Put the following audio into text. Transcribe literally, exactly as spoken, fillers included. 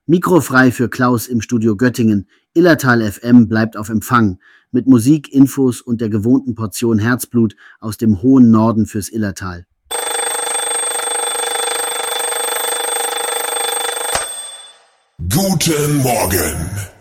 Mikrofrei für Klaus im Studio Göttingen. Illertal F M bleibt auf Empfang. Mit Musik, Infos und der gewohnten Portion Herzblut aus dem hohen Norden fürs Illertal. Guten Morgen!